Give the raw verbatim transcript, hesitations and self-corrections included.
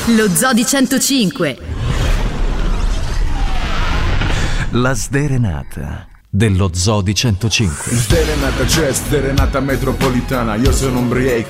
Lo Zoo di centocinque. La sderenata dello Zoo di centocinque. Sderenata c'è, sderenata metropolitana. Io sono un break,